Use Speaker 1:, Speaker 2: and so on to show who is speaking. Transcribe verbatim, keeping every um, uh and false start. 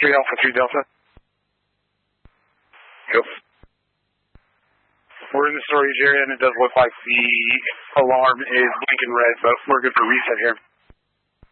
Speaker 1: three Alpha three Delta. Go. We're in the storage area, and it does look like the alarm is blinking red, but we're good for reset here.